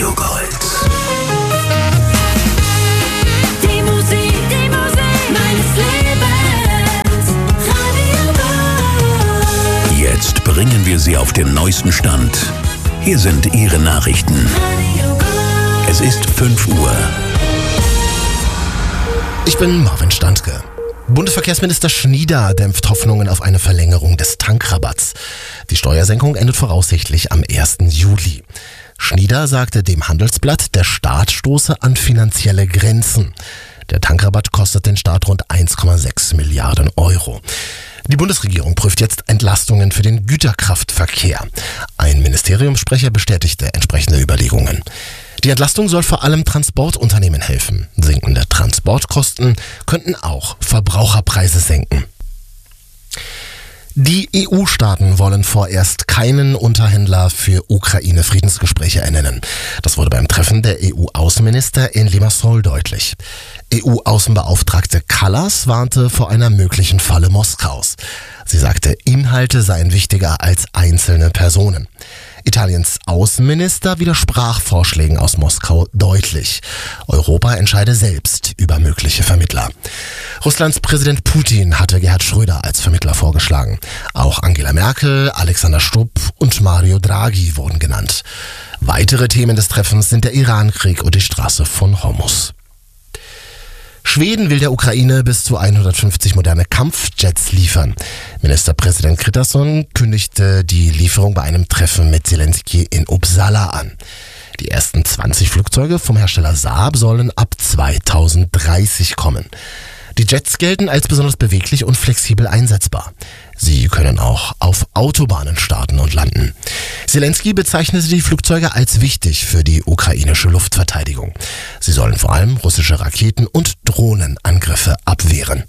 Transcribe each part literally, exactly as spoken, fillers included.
Radio Gold. Die Musik, die Musik meines Lebens. Radio Gold. Jetzt bringen wir Sie auf den neuesten Stand. Hier sind Ihre Nachrichten. Radio Gold. Es ist fünf Uhr. Ich bin Marvin Standke. Bundesverkehrsminister Schnieder dämpft Hoffnungen auf eine Verlängerung des Tankrabatts. Die Steuersenkung endet voraussichtlich am ersten Juli. Schnieder sagte dem Handelsblatt, der Staat stoße an finanzielle Grenzen. Der Tankrabatt kostet den Staat rund eins Komma sechs Milliarden Euro. Die Bundesregierung prüft jetzt Entlastungen für den Güterkraftverkehr. Ein Ministeriumssprecher bestätigte entsprechende Überlegungen. Die Entlastung soll vor allem Transportunternehmen helfen. Sinkende Transportkosten könnten auch Verbraucherpreise senken. Die E U-Staaten wollen vorerst keinen Unterhändler für Ukraine-Friedensgespräche ernennen. Das wurde beim Treffen der E U-Außenminister in Limassol deutlich. E U-Außenbeauftragte Kallas warnte vor einer möglichen Falle Moskaus. Sie sagte, Inhalte seien wichtiger als einzelne Personen. Italiens Außenminister widersprach Vorschlägen aus Moskau deutlich. Europa entscheide selbst über mögliche Vermittler. Russlands Präsident Putin hatte Gerhard Schröder als Vermittler vorgeschlagen. Auch Angela Merkel, Alexander Stubb und Mario Draghi wurden genannt. Weitere Themen des Treffens sind der Irankrieg und die Straße von Hormuz. Schweden will der Ukraine bis zu hundertfünfzig moderne Kampfjets liefern. Ministerpräsident Kristersson kündigte die Lieferung bei einem Treffen mit Zelensky in Uppsala an. Die ersten zwanzig Flugzeuge vom Hersteller Saab sollen ab zweitausenddreißig kommen. Die Jets gelten als besonders beweglich und flexibel einsetzbar. Sie können auch auf Autobahnen starten und landen. Zelensky bezeichnete die Flugzeuge als wichtig für die ukrainische Luftverteidigung. Sie sollen vor allem russische Raketen- und Drohnenangriffe abwehren.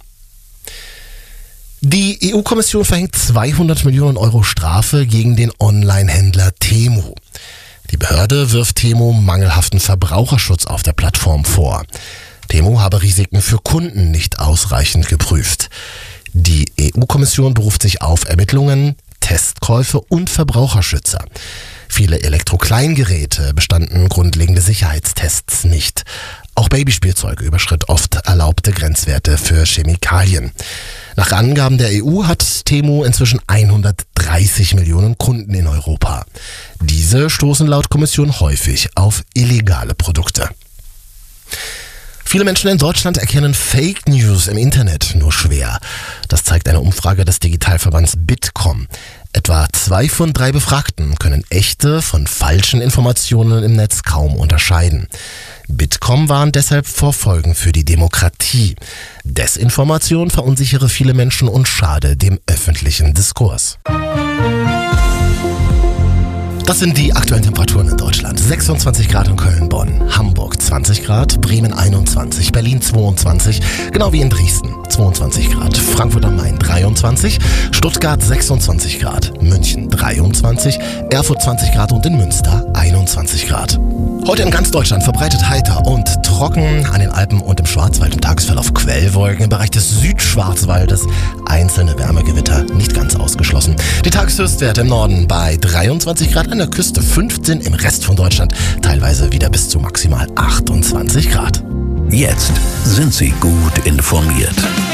Die E U-Kommission verhängt zweihundert Millionen Euro Strafe gegen den Online-Händler Temu. Die Behörde wirft Temu mangelhaften Verbraucherschutz auf der Plattform vor. Temu habe Risiken für Kunden nicht ausreichend geprüft. Die E U-Kommission beruft sich auf Ermittlungen, Testkäufe und Verbraucherschützer. Viele Elektrokleingeräte bestanden grundlegende Sicherheitstests nicht. Auch Babyspielzeug überschritt oft erlaubte Grenzwerte für Chemikalien. Nach Angaben der E U hat Temu inzwischen hundertdreißig Millionen Kunden in Europa. Diese stoßen laut Kommission häufig auf illegale Produkte. Viele Menschen in Deutschland erkennen Fake News im Internet nur schwer. Das zeigt eine Umfrage des Digitalverbands Bitkom. Etwa zwei von drei Befragten können echte von falschen Informationen im Netz kaum unterscheiden. Bitkom warnt deshalb vor Folgen für die Demokratie. Desinformation verunsichere viele Menschen und schade dem öffentlichen Diskurs. Das sind die aktuellen Temperaturen in Deutschland. sechsundzwanzig Grad in Köln, Bonn, Hamburg zwanzig Grad, Bremen einundzwanzig, Berlin zweiundzwanzig, genau wie in Dresden zweiundzwanzig Grad, Frankfurt am Main dreiundzwanzig, Stuttgart sechsundzwanzig Grad, München dreiundzwanzig, Erfurt zwanzig Grad und in Münster einundzwanzig Grad. Heute in ganz Deutschland verbreitet heiter und trocken, an den Alpen und im Schwarzwald im Tagesverlauf Quellwolken, im Bereich des Südschwarzwaldes einzelne Wärmegewitter, nicht ganz ausgeschlossen. Die Tageshöchstwerte im Norden bei dreiundzwanzig Grad, an der Küste fünfzehn, im Rest von Deutschland teilweise wieder bis zu maximal achtundzwanzig Grad. Jetzt sind Sie gut informiert.